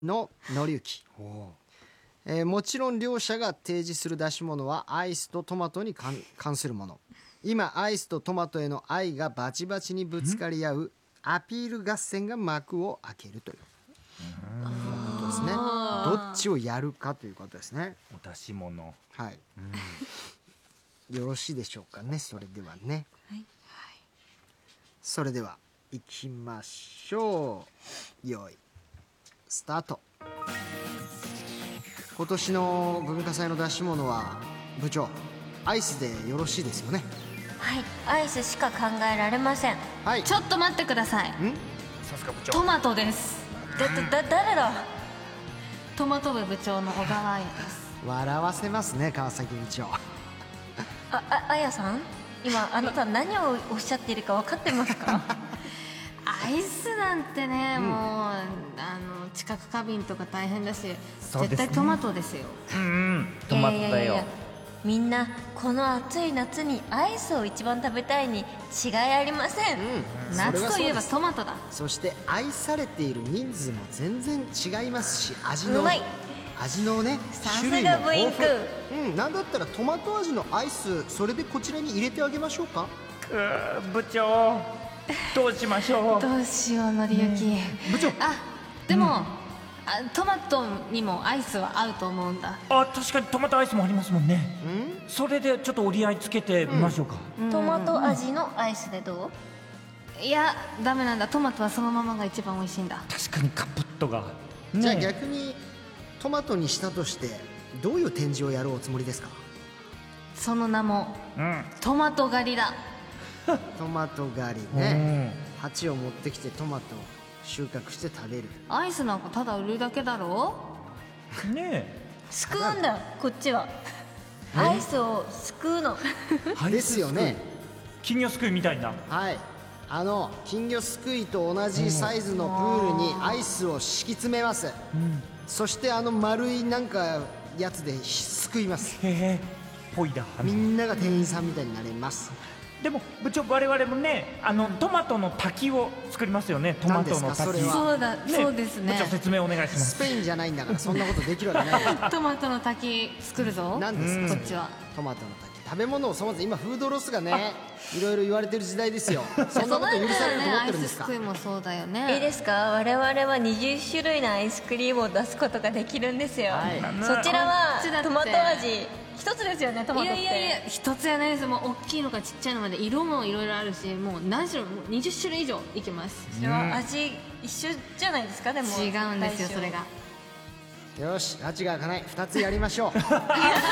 ののりゆき、もちろん両者が提示する出し物はアイスとトマトに関するもの。今アイスとトマトへの愛がバチバチにぶつかり合うアピール合戦が幕を開けるということですね。どっちをやるかということですね。 お出し物、 はい、よろしいでしょうかね。それではね、はい、それでは行きましょう。よいスタート。今年の文化祭の出し物は部長アイスでよろしいですよね。 はい、アイスしか考えられません。 はい、 ちょっと待ってください。 さすが部長。 トマトです。 誰だ。 トマト部部長の小川彩です。 笑わせますね川崎部長。 あやさん、今あなた何をおっしゃっているか分かってますか？ アイスなんてね、もう知覚過敏とか大変だし、絶対トマトですよ。 トマトだよ。 みんなこの暑い夏にアイスを一番食べたいに違いありません。 夏といえばトマトだ。 そして愛されている人数も全然違いますし、味のね種類も豊富。なんだったらトマト味のアイス、それでこちらに入れてあげましょうか。 部長どうしましょう。 どうしようのりゆき。 部長、 でも、トマトにもアイスは合うと思うんだ。 確かにトマトアイスもありますもんね。それでちょっと折り合いつけてみましょうか。 トマト味のアイスでどう？ いや、ダメなんだ。トマトはそのままが一番美味しいんだ。 確かにカプッとが、 じゃあ逆にトマトにしたとしてどういう展示をやるおつもりですか？ その名も、トマト狩りだ。 トマト狩りね。鉢を持ってきてトマトを収穫して食べる。 アイスなんかただ売るだけだろ。 ねすくうんだこっちは。アイスをすくうのですよね。 金魚すくいみたいな。 はい、金魚すくいと同じサイズのプールにアイスを敷き詰めます。そして丸いなんかやつですくいます。 へえ、ぽいだ。 みんなが店員さんみたいになれます。 でも部長、我々もね、トマトの滝を作りますよね。トマトの滝。 そうだ、そうですね。 部長説明お願いします。 スペインじゃないんだからそんなことできるわけない。 トマトの滝作るぞ。 何ですかこっちは。 トマトの滝、食べ物をそもそも今フードロスがねいろいろ言われてる時代ですよ。そんなこと許されると思ってるんですか？ アイスすくいもそうだよね。 いいですか？我々は20種類のアイスクリームを出すことができるんですよ。そちらはトマト味一つですよね。トマトって。 いや一つやないです。もう大きいのからちっちゃいのまで色もいろいろあるし、もう何種類も20種類以上いけます。 それは味一緒じゃないですか？でも違うんですよ、それが。 よし、味が開かない。2つやりましょう。花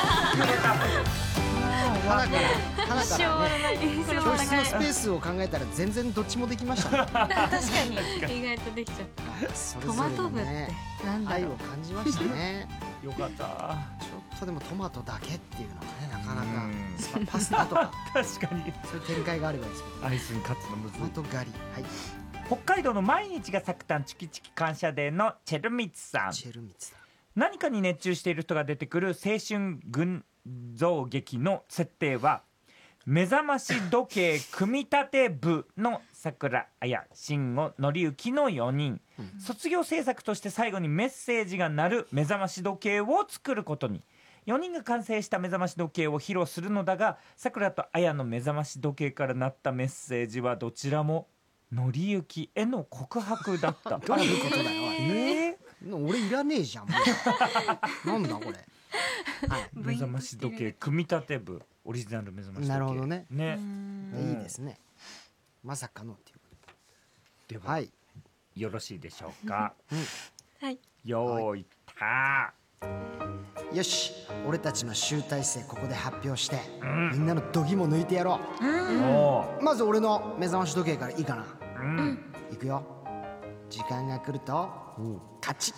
からね、教室のスペースを考えたら全然どっちもできましたね。 確かに意外とできちゃった。 それぞれトマト部っねてなんだ愛ろう。 を感じましたね。 よかった。 ちょっとでもトマトだけっていうのはね、なかなかパスタとか確かにそういう展開があればいいですけど、 アイスに勝つのむずい。 トマト狩り、はい。 北海道の毎日が咲くたんチキチキ感謝デーのチェルミツさん。 チェルミツだ。 何かに熱中している人が出てくる青春群像劇の設定は目覚まし時計組み立て部の桜彩、慎吾、紀之の4人、卒業制作として最後にメッセージが鳴る目覚まし時計を作ることに。4人が完成した目覚まし時計を披露するのだが、桜と彩の目覚まし時計から鳴ったメッセージはどちらも紀之への告白だった。 どういうことだよ。俺いらねえじゃん。もうなんだこれ。 目覚まし時計組み立て部オリジナル目覚まし時計。 なるほどね。いいいですね。まさかのっていうことでと。はい。 よろしいでしょうか。 はい。 よーいたよし、俺たちの集大成ここで発表して、みんなの度肝抜いてやろう。まず俺の目覚まし時計からいいかな。いくよ。時間が来るとカチッ。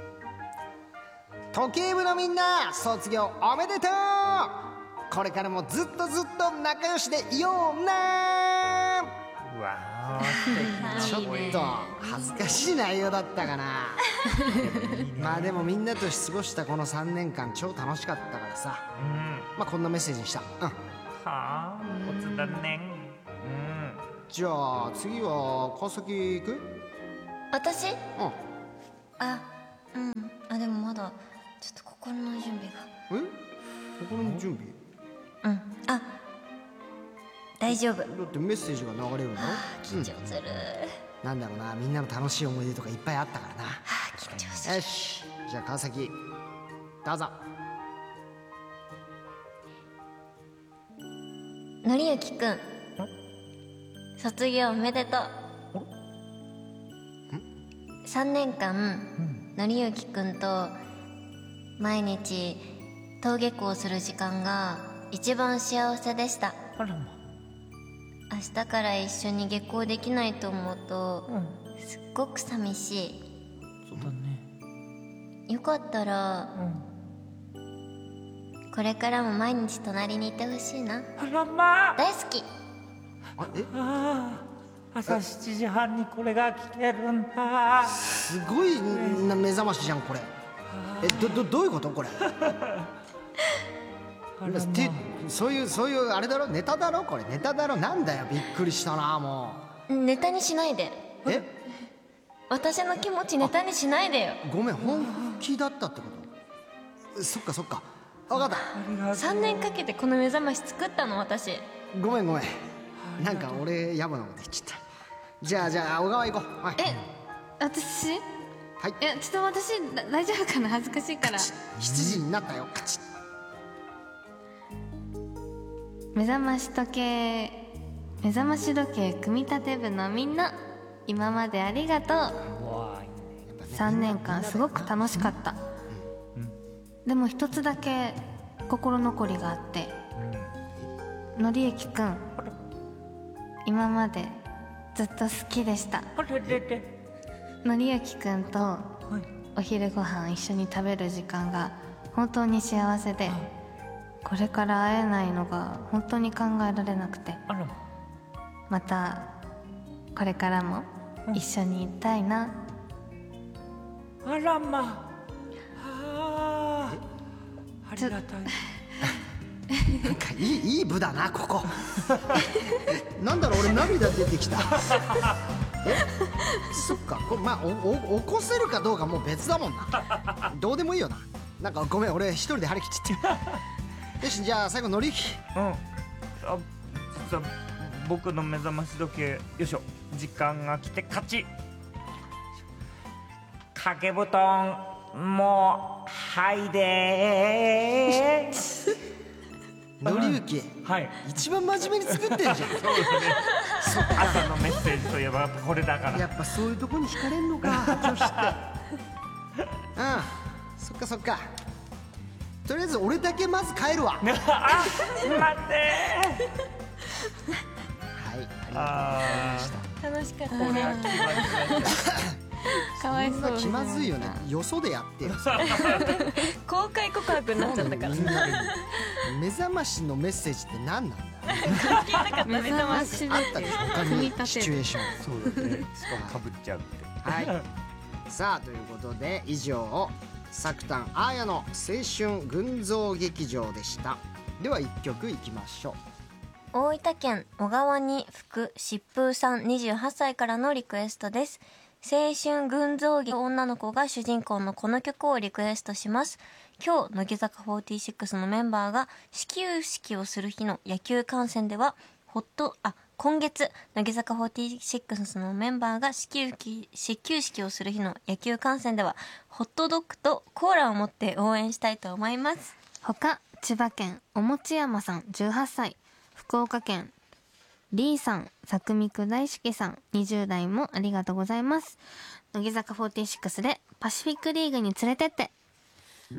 時計部のみんな、卒業おめでとう。これからもずっと仲良しでいような。 うわちょっと恥ずかしい内容だったかな。まあでもみんなと過ごしたこの3年間超楽しかったからさ、まあこんなメッセージにした。 はあ、おつだね。 じゃあ次は川崎行く？ 私？ うん。 あ心の準備うんあ大丈夫。 だってメッセージが流れるんだろ。 緊張する、 なんだろうな、みんなの楽しい思い出とかいっぱいあったからな。 緊張する。 よし、じゃあ川崎どうぞ。 のりゆきくん卒業おめでとう。3年間のりゆきくんと毎日登下校する時間が一番幸せでした。 あらま。 明日から一緒に下校できないと思うとすっごく寂しい。 そうだね。 よかったらこれからも毎日隣にいてほしいな。 あらま。 大好き。 朝7時半にこれが来てるんだ。 すごいな目覚ましじゃんこれ。どういうことこれ。ってそういうあれだろ、ネタだろこれ、ネタだろ。なんだよ、びっくりしたな。もネタにしないで。私の気持ちネタにしないでよ。 ごめん、本気だったってこと。そっか分かった。 3年かけてこの目覚まし作ったの私。 ごめんなんか俺やばなこと言っちゃった。じゃあ小川行こう。はい、 私はい、 ちょっと私大丈夫かな、恥ずかしいから。 7時になったよ。カチッ。 目覚まし時計組み立て部のみんな、今までありがとう。3年間すごく楽しかった。でも一つだけ心残りがあって、のりゆきくん今までずっと好きでした。のりゆきくんとお昼ご飯一緒に食べる時間が本当に幸せで、これから会えないのが本当に考えられなくて、またこれからも一緒にいたいな。 あらま。ありがたい。 なんかいい部だなここ。なんだろう、俺涙出てきた。そっか、これまあ起こせるかどうかもう別だもんな。どうでもいいよな。なんかごめん、俺一人で張り切っちゃって。よし、じゃあ最後のりゆき。 実は僕の目覚まし時計、よいしょ、時間が来て勝ち。掛け布団もうはいでー。 のりゆき、 はい。 一番真面目に作ってんじゃん。 朝のメッセージといえばやっぱこれだから。 やっぱそういうとこに惹かれんのか、女子って。そっか。とりあえず俺だけまず帰るわ。はい、 待ってありがとうございました。 楽しかったこれはな。 気まずい。 かわいそうそんな気まずいよね。よそでやってよ。 公開告白になっちゃったから。 目覚ましのメッセージって何なんだ。 目覚ましあったでしょ他に組み立てシチュエーション。 そうだね。しかもかぶっちゃうって。 はい。さあということで以上、サクタンアーヤの青春群像劇場でした。では1曲いきましょう。 大分県小川に吹く疾風さん28歳からのリクエストです。青春群像劇女の子が主人公のこの曲をリクエストします。今日乃木坂46のメンバーが始球式をする日の野球観戦では今月乃木坂46のメンバーが始球式をする日の野球観戦ではホットドッグとコーラを持って応援したいと思います。 他、千葉県おもち山さん18歳、福岡県リーさん、さくみく大輔さん20代もありがとうございます。乃木坂46でパシフィックリーグに連れてって